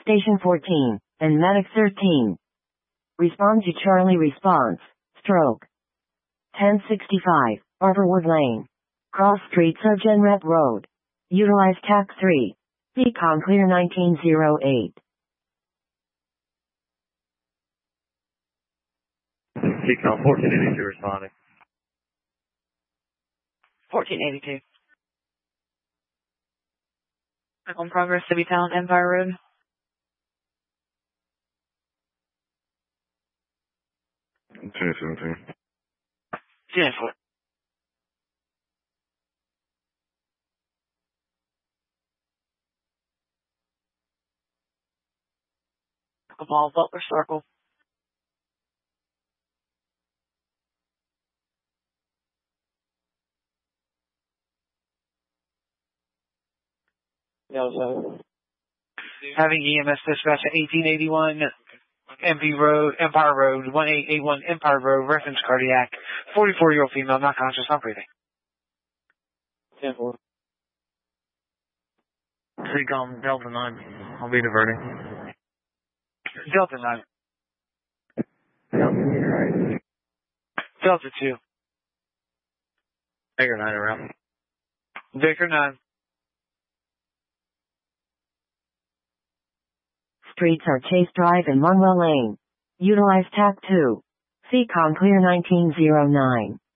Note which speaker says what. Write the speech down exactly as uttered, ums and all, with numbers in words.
Speaker 1: Station fourteen, and Medic thirteen. Respond to Charlie response, stroke. ten sixty-five, Arborwood Lane. Cross Street Surgeon Rep Road. Utilize T A C three. Beacon clear nineteen oh eight.
Speaker 2: Beacon fourteen eighty-two responding.
Speaker 3: fourteen eighty-two. On progress, City Town, Empire Road.
Speaker 2: ten seventeen.
Speaker 3: ten four. Kamal Butler Circle. Having E M S dispatch at eighteen eighty-one M P Road, Empire Road, eighteen eighty-one Empire Road, reference cardiac, forty-four-year-old female, not conscious, not breathing. ten four.
Speaker 2: Seacom Delta nine, I'll be diverting.
Speaker 3: Delta nine.
Speaker 2: Delta, you're right.
Speaker 3: Delta two.
Speaker 2: Baker nine around.
Speaker 3: Baker nine.
Speaker 1: Streets are Chase Drive and Monwell Lane. Utilize T A C two. Seacom clear nineteen oh nine.